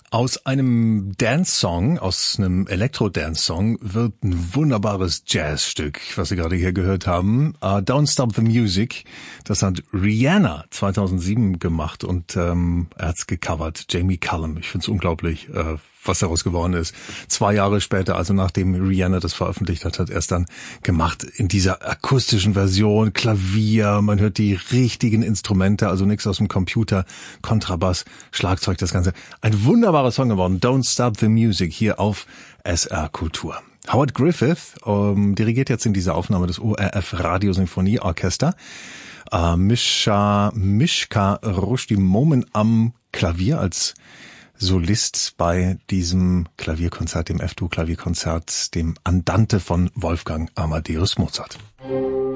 Aus einem Dance-Song, aus einem Elektro-Dance-Song wird ein wunderbares Jazzstück, was Sie gerade hier gehört haben. Don't Stop the Music, das hat Rihanna 2007 gemacht und er hat's gecovert, Jamie Cullum. Ich find's unglaublich, was daraus geworden ist. 2 Jahre später, also nachdem Rihanna das veröffentlicht hat, hat er es dann gemacht in dieser akustischen Version, Klavier, man hört die richtigen Instrumente, also nichts aus dem Computer, Kontrabass, Schlagzeug, das Ganze. Ein wunderbarer Song geworden, Don't Stop the Music, hier auf SR Kultur. Howard Griffith dirigiert jetzt in dieser Aufnahme das ORF Radiosinfonieorchester. Mishka Rushdie Momen am Klavier als Solist bei diesem Klavierkonzert, dem F-Dur-Klavierkonzert, dem Andante von Wolfgang Amadeus Mozart.